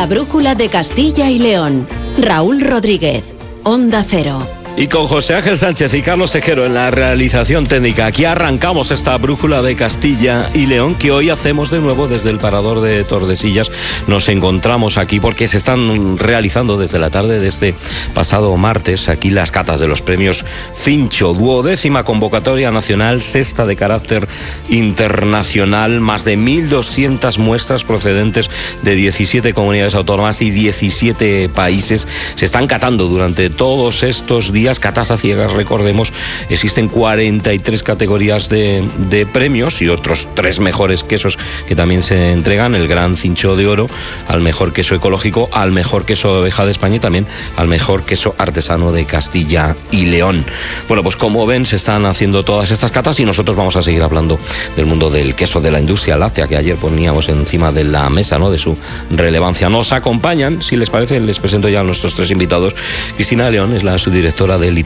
La brújula de Castilla y León. Raúl Rodríguez, Onda Cero. Y con José Ángel Sánchez y Carlos Tejero en la realización técnica, aquí arrancamos esta brújula de Castilla y León que hoy hacemos de nuevo desde el Parador de Tordesillas. Nos encontramos aquí porque se están realizando desde la tarde de este pasado martes aquí las catas de los premios Cincho, 12ª convocatoria nacional, 6ª de carácter internacional, más de 1.200 muestras procedentes de 17 comunidades autónomas y 17 países. Se están catando durante todos estos días, catas a ciegas, recordemos, existen 43 categorías de premios y otros 3 mejores quesos que también se entregan, el Gran Cincho de Oro, al mejor queso ecológico, al mejor queso de oveja de España y también al mejor queso artesano de Castilla y León. Bueno, pues como ven, se están haciendo todas estas catas y nosotros vamos a seguir hablando del mundo del queso, de la industria láctea, que ayer poníamos encima de la mesa, ¿no?, de su relevancia. Nos acompañan, si les parece, les presento ya a nuestros 3 invitados. Cristina León es la subdirectora de